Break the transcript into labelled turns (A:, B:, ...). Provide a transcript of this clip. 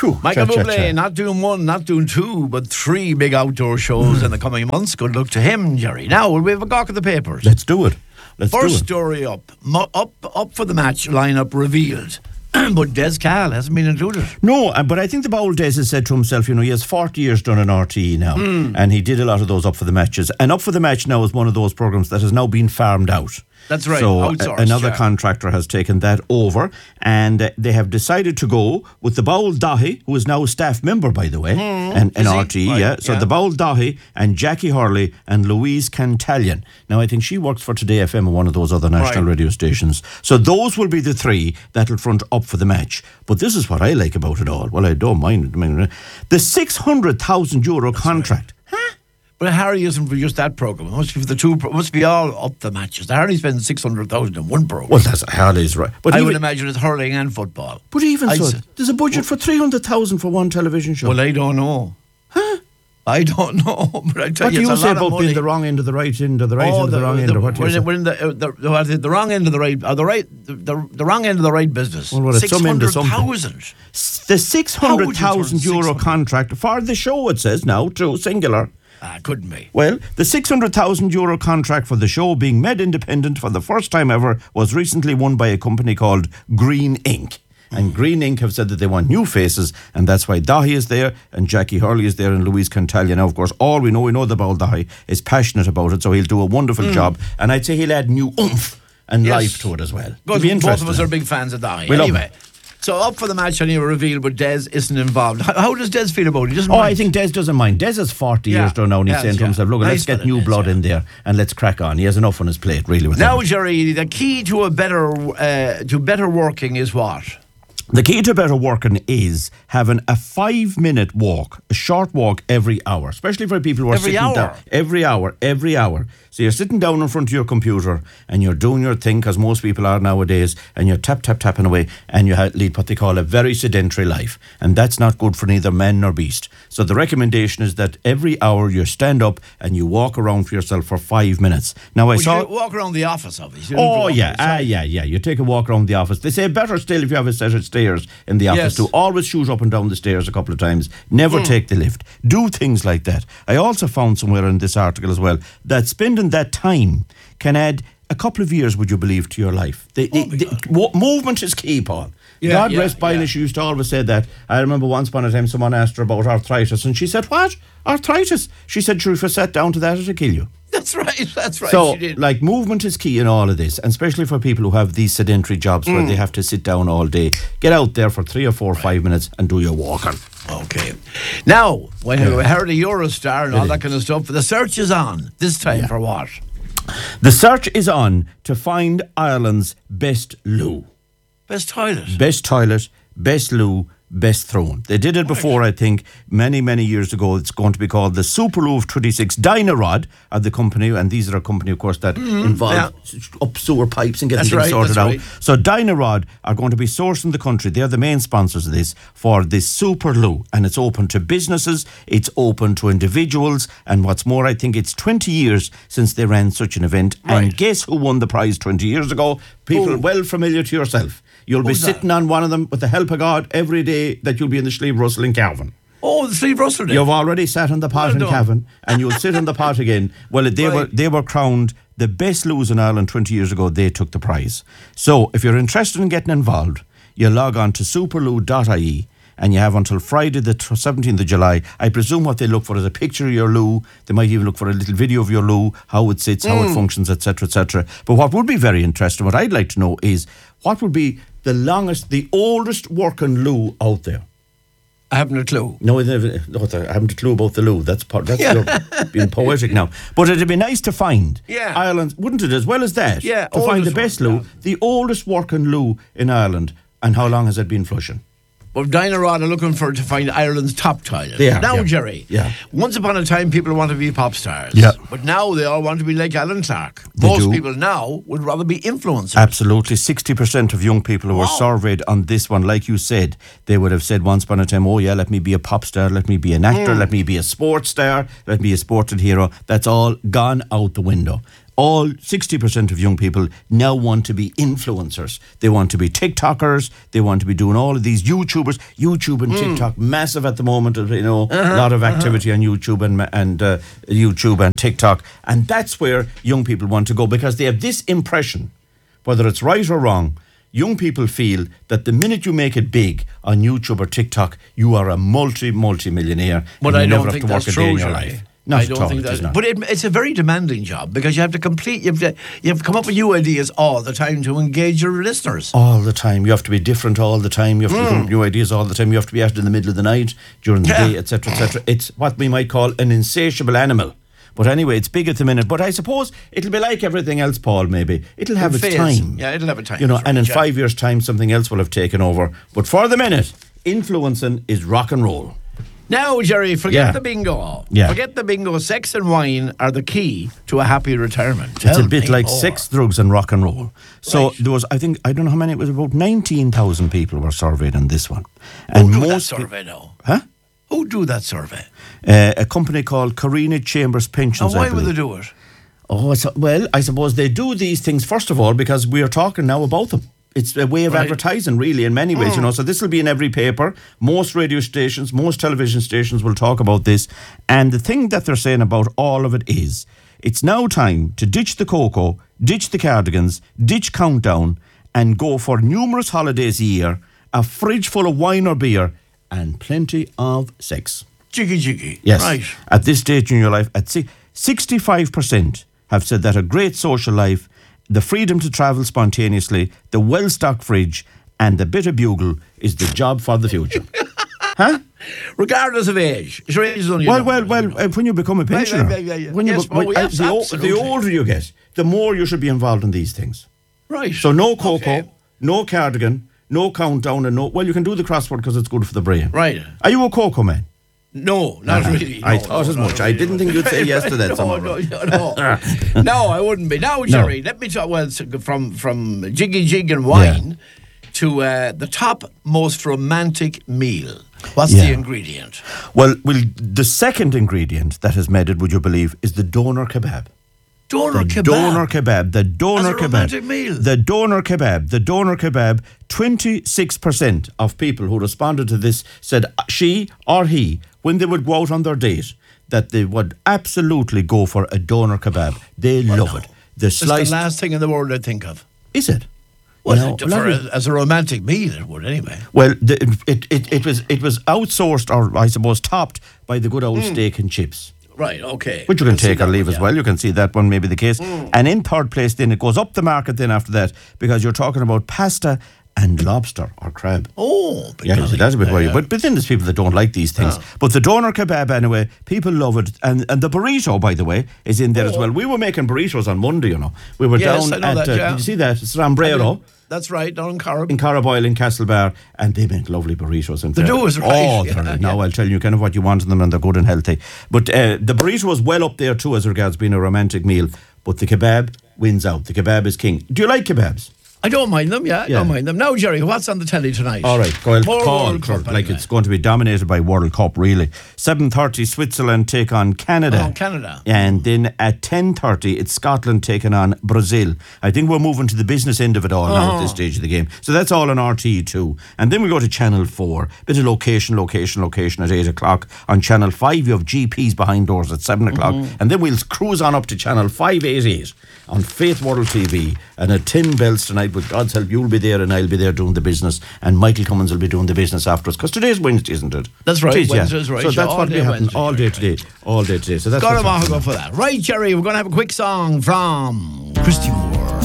A: Michael Bublé, not doing one, not doing two, but three big outdoor shows in the coming months. Good luck to him, Jerry. Now, will we have a gawk at the papers?
B: Let's do it.
A: First story up for the match lineup revealed. But Des Cahill hasn't been included.
B: No, but I think the bold Des has said to himself, he has 40 years done an RTE now, and he did a lot of those Up for the Matches. And Up for the Match now is one of those programmes that has now been farmed out.
A: That's right.
B: So another contractor has taken that over, and they have decided to go with the Baul Dahi, who is now a staff member, by the way, and RTE. Right. Yeah. So the Baul Dahi and Jackie Hurley and Louise Cantalion. Now I think she works for Today FM and one of those other national radio stations. So those will be the three that'll front Up for the Match. But this is what I like about it all. Well, I don't mind it. The €600,000 contract.
A: But Harry isn't for just that programme. It must be for the two. It must be all Up the Matches. Harry spends 600,000 in one programme.
B: Well, that's Harry's right. But
A: I would imagine it's hurling and football.
B: But even so, there's a budget for 300,000 for one television show.
A: Well, I don't know.
B: Huh?
A: I don't know. But I tell you, it's a lot of money.
B: What do you say about being the wrong end of the right end, or the right end of the wrong end, or what do you say?
A: We're in the wrong end of the right, or the wrong end of the right business.
B: Well, it's some end of something.
A: 600,000.
B: The €600,000 contract for the show, it says now, true, singular.
A: Couldn't be.
B: Well, the €600,000 contract for the show being made independent for the first time ever was recently won by a company called Green Ink. And Green Ink have said that they want new faces, and that's why Dahi is there, and Jackie Hurley is there, and Louise Cantalion. Now, of course, we know that Baul Dahi is passionate about it, so he'll do a wonderful job. And I'd say he'll add new oomph and life to it as well.
A: Both of us are big fans of Dahi. Anyway. So Up for the Match anyway revealed, but Des isn't involved. How does Des feel about it? He doesn't mind.
B: I think Des doesn't mind. Des is 40 years done now, and he's saying to himself, look, let's get new blood in there and let's crack on. He has enough on his plate, really. With
A: now, Jerry, the key to better working is what?
B: The key to better working is having a 5-minute walk, a short walk every hour, especially for people who are sitting down. Every hour. So you're sitting down in front of your computer and you're doing your thing, because most people are nowadays, and you're tapping away, and you lead what they call a very sedentary life. And that's not good for neither man nor beast. So the recommendation is that every hour you stand up and you walk around for yourself for 5 minutes. Now you
A: walk around the office, obviously.
B: You take a walk around the office. They say better still if you have a set of stairs in the office to always shoot up and down the stairs a couple of times. Never take the lift. Do things like that. I also found somewhere in this article as well that spending that time can add a couple of years, would you believe, to your life. Movement is key, Paul. God rest Bailish, she used to always say that. I remember once upon a time someone asked her about arthritis, and she said, what? Arthritis? She said, sure, if you sat down to that, it'll kill you.
A: That's right.
B: So, movement is key in all of this, and especially for people who have these sedentary jobs where they have to sit down all day. Get out there for 3 or 4 or 5 minutes and do your walking.
A: Okay. Now, when we heard of Eurostar and all that kind of stuff, the search is on. This time for what?
B: The search is on to find Ireland's best loo.
A: Best toilet?
B: Best toilet, best loo, best throne. They did it before, I think, many, many years ago. It's going to be called the Superloo of 26. Dynarod are the company, and these are a company, of course, that involve up sewer pipes and getting things sorted out. So Dynarod are going to be sourcing the country. They're the main sponsors of this, for this Superloo, and it's open to businesses, it's open to individuals, and what's more, I think it's 20 years since they ran such an event. And guess who won the prize 20 years ago? People well familiar to yourself. You'll be sitting on one of them with the help of God every day that you'll be in the Slieve Russell in Cavan.
A: Oh, the Slieve Russell Day.
B: You've already sat on the pot in Cavan, and you'll sit on the pot again. Well, they were crowned the best loos in Ireland 20 years ago. They took the prize. So if you're interested in getting involved, you log on to superloo.ie, and you have until Friday the 17th of July. I presume what they look for is a picture of your loo. They might even look for a little video of your loo, how it sits, how it functions, etc., etc. But what would be very interesting, what I'd like to know is, what would be the oldest working loo out there?
A: I haven't a clue.
B: No, I haven't a clue about the loo. That's you're being poetic now. But it'd be nice to find Ireland, wouldn't it, as well as that?
A: Yeah,
B: to find the best loo, the oldest working loo in Ireland, and how long has it been flushing?
A: Well, Dynarod are looking to find Ireland's top toilet. Jerry, once upon a time people wanted to be pop stars. Yeah. But now they all want to be like Alan Clark. Most people now would rather be influencers.
B: Absolutely. 60% of young people who were surveyed on this one, like you said, they would have said once upon a time, let me be a pop star, let me be an actor, let me be a sports star, let me be a sporting hero. That's all gone out the window. all 60% of young people now want to be influencers. They want to be TikTokers. They want to be doing all of these YouTubers. YouTube and TikTok, massive at the moment. A lot of activity on YouTube and YouTube and TikTok, and that's where young people want to go because they have this impression, whether it's right or wrong. Young people feel that the minute you make it big on YouTube or TikTok, you are a multi-millionaire.
A: But
B: and
A: I
B: you
A: don't
B: never
A: think
B: have to work
A: that's
B: a day
A: true,
B: in your
A: Jerry.
B: life. Not
A: I don't think
B: it is
A: that.
B: not.
A: But it's a very demanding job because you have to come up with new ideas all the time to engage your listeners.
B: All the time. You have to be different all the time. You have to come up with new ideas all the time. You have to be out in the middle of the night, during the day, etc., etc. It's what we might call an insatiable animal. But anyway, it's big at the minute. But I suppose it'll be like everything else, Paul, maybe. It'll have its time.
A: Yeah, it'll have a time.
B: And in 5 years' time, something else will have taken over. But for the minute, influencing is rock and roll.
A: Now, Jerry, forget the bingo.
B: Yeah.
A: Forget the bingo. Sex and wine are the key to a happy retirement.
B: It's a bit like sex, drugs and rock and roll. So there was, I don't know how many, it was about 19,000 people were surveyed on this one.
A: And Who do that survey now?
B: Huh?
A: Who do that survey?
B: A company called Carina Chambers Pensions.
A: And why would they do it?
B: Well, I suppose they do these things, first of all, because we are talking now about them. It's a way of advertising, really, in many ways, So this will be in every paper. Most radio stations, most television stations will talk about this. And the thing that they're saying about all of it is, it's now time to ditch the cocoa, ditch the cardigans, ditch Countdown, and go for numerous holidays a year, a fridge full of wine or beer, and plenty of sex.
A: Jiggy.
B: Yes.
A: Right.
B: At this stage in your life, 65% have said that a great social life, the freedom to travel spontaneously, the well-stocked fridge, and the bit of bugle is the job for the future. Huh?
A: Regardless of age. Your age is only
B: well, when you become a pensioner, the older you get, the more you should be involved in these things.
A: Right.
B: So no cocoa, no cardigan, no Countdown, and you can do the crossword because it's good for the brain.
A: Right.
B: Are you a cocoa man?
A: No, not really.
B: I thought as much. I didn't think you'd say yes to that.
A: No, I wouldn't be. Now, Jerry, let me talk. Well, from jiggy jig and wine to the top most romantic meal. What's the ingredient?
B: Well, the second ingredient that has made it, would you believe, is the doner kebab.
A: Doner kebab.
B: The doner kebab.
A: Romantic meal.
B: The doner kebab. 26% of people who responded to this said she or he, when they would go out on their date, that they would absolutely go for a doner kebab. They love it.
A: It's the last thing in the world I'd think of.
B: Is it?
A: Well, as a romantic meal, it would anyway.
B: Well, it was outsourced, or I suppose topped, by the good old steak and chips.
A: Right, okay.
B: Which you can take or leave as well. You can see that one may be the case. And in third place, then it goes up the market then after that, because you're talking about pasta and lobster or crab.
A: Oh,
B: yeah, so that's a bit worrying. But then there's people that don't like these things. But the doner kebab, anyway, people love it. And the burrito, by the way, is in there as well. We were making burritos on Monday, We were down at, did you see that? Sombrero.
A: That's right, down in Carriboyle.
B: In Carriboyle, in Castlebar, and they make lovely burritos.
A: They do, is right.
B: Now I'll tell you kind of what you want in them, and they're good and healthy. But the burrito was well up there too as regards being a romantic meal. But the kebab wins out. The kebab is king. Do you like kebabs?
A: I don't mind them, I don't mind them. Now, Jerry, what's on the telly tonight?
B: All right, well,
A: it's
B: going to be dominated by World Cup, really. 7:30, Switzerland take on Canada.
A: Oh, Canada.
B: And then at 10:30, it's Scotland taking on Brazil. I think we're moving to the business end of it all now at this stage of the game. So that's all on RTE2. And then we go to Channel 4. Bit of location at 8 o'clock. On Channel 5, you have GPs behind doors at 7 o'clock. And then we'll cruise on up to Channel 588 on Faith World TV. And at 10 bells tonight, with God's help, you'll be there and I'll be there doing the business, and Michael Cummins will be doing the business after us, because today's Wednesday, isn't it?
A: That's right, Wednesday's right.
B: So that's what will be happening all day today. So that's
A: got to go for that. Right, Jerry, we're going to have a quick song from Christy Moore.